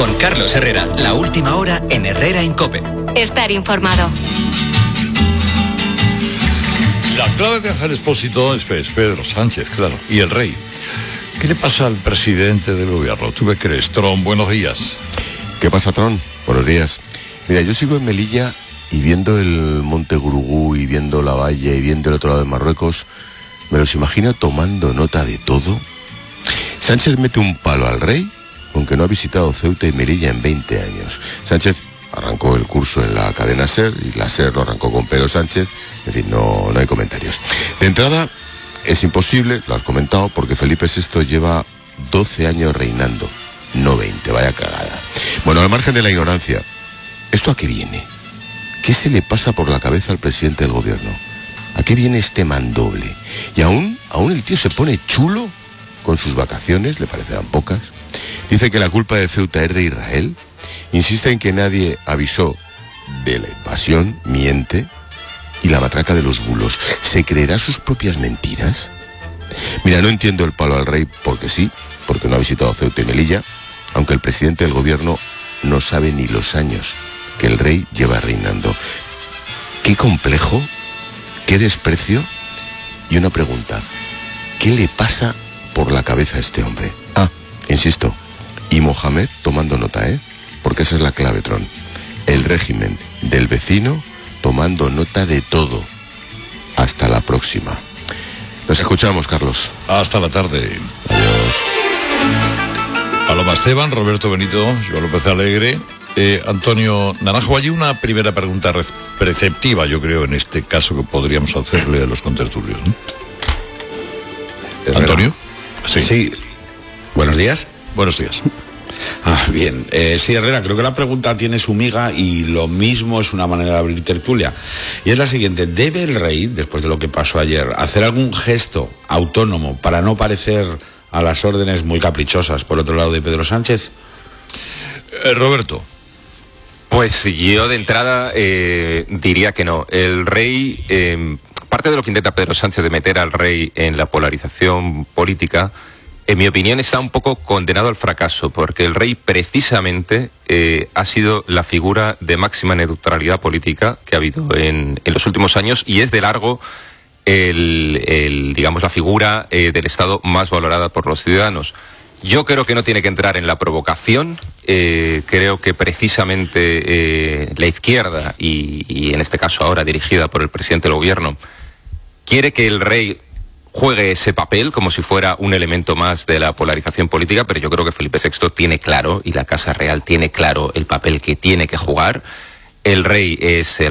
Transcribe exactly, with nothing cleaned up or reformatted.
Con Carlos Herrera, la última hora en Herrera en COPE. Estar informado. La clave de Ángel Expósito es Pedro Sánchez, claro, y el rey. ¿Qué le pasa al presidente del gobierno? ¿Tú qué crees, Tron? Buenos días. ¿Qué pasa, Tron? Buenos días. Mira, yo sigo en Melilla y viendo el Monte Gurugú y viendo la valla y viendo el otro lado de Marruecos, me los imagino tomando nota de todo. Sánchez mete un palo al rey, aunque no ha visitado Ceuta y Melilla en veinte años. Sánchez arrancó el curso en la cadena SER y la SER lo arrancó con Pedro Sánchez. Es decir, no, no hay comentarios. De entrada, es imposible, lo has comentado, porque Felipe sexto lleva doce años reinando, no veinte, vaya cagada. Bueno, al margen de la ignorancia, ¿esto a qué viene? ¿Qué se le pasa por la cabeza al presidente del gobierno? ¿A qué viene este mandoble? Y aún, aún el tío se pone chulo con sus vacaciones, le parecerán pocas. Dice que la culpa de Ceuta es de Israel. Insiste en que nadie avisó de la invasión, miente. Y la matraca de los bulos. ¿Se creerá sus propias mentiras? Mira, no entiendo el palo al rey porque sí, porque no ha visitado Ceuta y Melilla, aunque el presidente del gobierno no sabe ni los años que el rey lleva reinando. Qué complejo, qué desprecio. Y una pregunta, ¿qué le pasa por la cabeza a este hombre? Ah, insisto, y Mohamed tomando nota, ¿eh? Porque esa es la clave, Tron. El régimen del vecino tomando nota de todo. Hasta la próxima. Nos escuchamos, Carlos. Hasta la tarde. Adiós. Paloma Esteban, Roberto Benito, Joan López Alegre, eh, Antonio Naranjo. Hay una primera pregunta preceptiva, yo creo, en este caso que podríamos hacerle a los contertulios, ¿no? Antonio. Sí. sí. Buenos días. Buenos días. Ah, bien. Eh, sí, Herrera, creo que la pregunta tiene su miga y lo mismo es una manera de abrir tertulia. Y es la siguiente. ¿Debe el rey, después de lo que pasó ayer, hacer algún gesto autónomo para no parecer a las órdenes muy caprichosas, por otro lado, de Pedro Sánchez? Eh, Roberto. Pues yo de entrada eh, diría que no. El rey, eh, parte de lo que intenta Pedro Sánchez de meter al rey en la polarización política, en mi opinión está un poco condenado al fracaso, porque el rey precisamente eh, ha sido la figura de máxima neutralidad política que ha habido en, en los últimos años y es de largo el, el digamos la figura eh, del Estado más valorada por los ciudadanos. Yo creo que no tiene que entrar en la provocación, eh, creo que precisamente eh, la izquierda y, y en este caso ahora dirigida por el presidente del gobierno quiere que el rey juegue ese papel como si fuera un elemento más de la polarización política, pero yo creo que Felipe sexto tiene claro, y la Casa Real tiene claro el papel que tiene que jugar. El rey es el